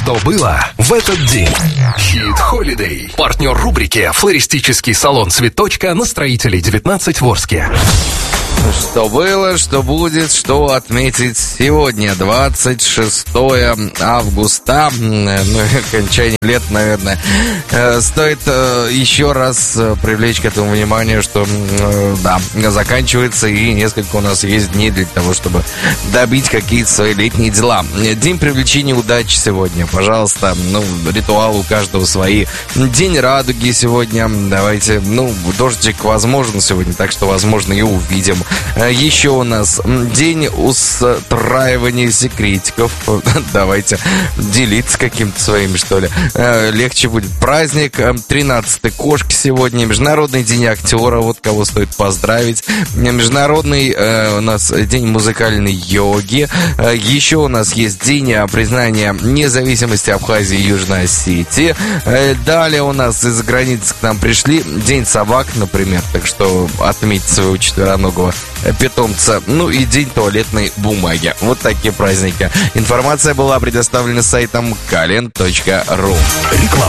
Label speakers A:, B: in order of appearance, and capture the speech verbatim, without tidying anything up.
A: Что было в этот день? Хит Холидей. Партнер рубрики «Флористический салон Цветочка» на Строителей девятнадцать в Орске.
B: Что было, что будет, что отметить сегодня, двадцать шестое августа, ну, окончание лет, наверное. Стоит еще раз привлечь к этому внимание, что, да, заканчивается, и несколько у нас есть дней для того, чтобы добить какие-то свои летние дела. День привлечения удачи сегодня, пожалуйста, ну, ритуал у каждого свои. День радуги сегодня, давайте, ну, дождик возможен сегодня, так что, возможно, и увидим. Еще у нас день устраивания секретиков. Давайте делиться каким-то своим, что ли. Легче будет. Праздник тринадцатой кошки сегодня. Международный день актера. Вот кого стоит поздравить. Международный у нас день музыкальной йоги. Еще у нас есть день признания независимости Абхазии и Южной Осетии. Далее у нас из-за границы к нам пришли день собак, например. Так что отметьте своего четвероногого питомца. Ну и день туалетной бумаги. Вот такие праздники. Информация была предоставлена сайтом кален точка ру. Реклама.